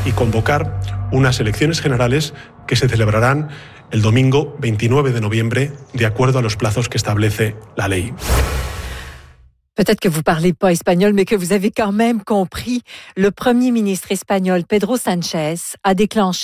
y convocar unas elecciones generales que se celebrarán el domingo 29 de noviembre, de acuerdo a los plazos que establece la ley. Peut-être que vous parlez pas espagnol, mais que vous avez quand même compris. Le Premier ministre espagnol, Pedro Sánchez, a déclenché